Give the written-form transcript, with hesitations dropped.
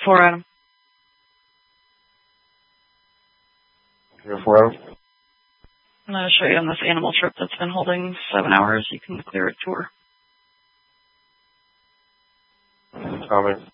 4 Adam. You're 4 Adam? I'm going to show you on this animal trip that's been holding 7 hours. You can clear a tour. Tommy.